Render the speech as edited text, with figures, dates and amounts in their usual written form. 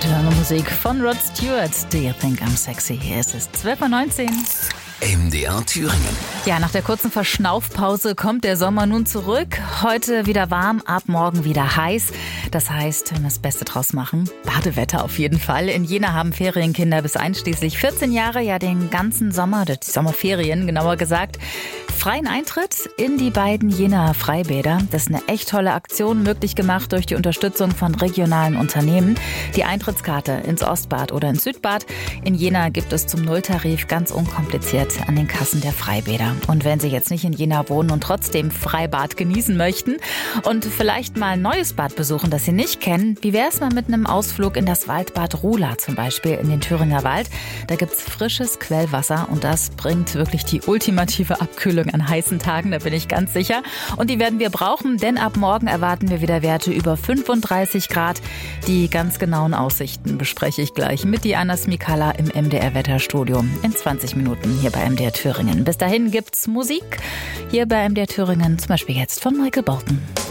Tolle Musik von Rod Stewart. Do you think I'm sexy? Es ist 12:19 Uhr. MDR Thüringen. Ja, nach der kurzen Verschnaufpause kommt der Sommer nun zurück. Heute wieder warm, ab morgen wieder heiß. Das heißt, wenn wir das Beste draus machen, Badewetter auf jeden Fall. In Jena haben Ferienkinder bis einschließlich 14 Jahre ja den ganzen Sommer, die Sommerferien genauer gesagt, freien Eintritt in die beiden Jenaer Freibäder. Das ist eine echt tolle Aktion, möglich gemacht durch die Unterstützung von regionalen Unternehmen. Die Eintrittskarte ins Ostbad oder ins Südbad in Jena gibt es zum Nulltarif ganz unkompliziert an den Kassen der Freibäder. Und wenn Sie jetzt nicht in Jena wohnen und trotzdem Freibad genießen möchten und vielleicht mal ein neues Bad besuchen, das Sie nicht kennen, wie wäre es mal mit einem Ausflug in das Waldbad Ruhla zum Beispiel in den Thüringer Wald? Da gibt es frisches Quellwasser und das bringt wirklich die ultimative Abkühlung an heißen Tagen, da bin ich ganz sicher. Und die werden wir brauchen, denn ab morgen erwarten wir wieder Werte über 35 Grad. Die ganz genauen Aussichten bespreche ich gleich mit Diana Smikala im MDR-Wetterstudio in 20 Minuten hier bei MDR Thüringen. Bis dahin gibt's Musik hier bei MDR Thüringen, zum Beispiel jetzt von Michael Bolton.